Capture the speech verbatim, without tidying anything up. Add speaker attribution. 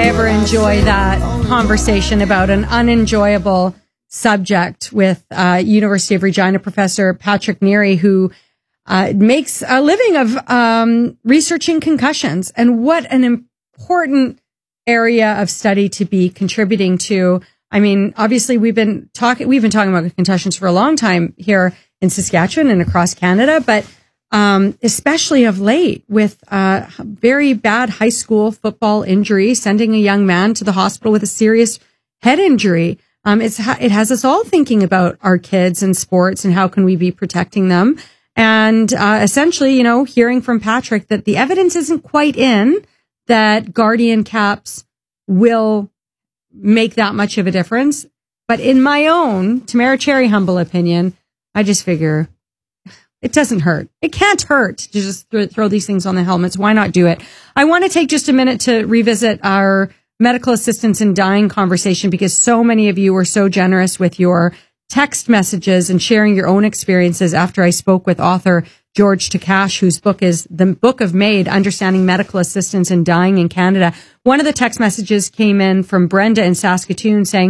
Speaker 1: ever enjoy that conversation about an unenjoyable subject with uh, University of Regina professor Patrick Neary, who uh, makes a living of um, researching concussions, and what an important area of study to be contributing to. I mean, obviously, we've been talking we've been talking about concussions for a long time here in Saskatchewan and across Canada, but um, especially of late with uh, very bad high school football injury, sending a young man to the hospital with a serious head injury. Um, it's ha- it has us all thinking about our kids and sports and how can we be protecting them. And uh, essentially, you know, hearing from Patrick that the evidence isn't quite in that Guardian caps will make that much of a difference. But in my own Tamara Cherry humble opinion, I just figure it doesn't hurt. It can't hurt to just th- throw these things on the helmets. Why not do it? I want to take just a minute to revisit our medical assistance in dying conversation, because so many of you were so generous with your text messages and sharing your own experiences after I spoke with author George Takash, whose book is The Book of MAID, Understanding Medical Assistance in Dying in Canada. One of the text messages came in from Brenda in Saskatoon saying,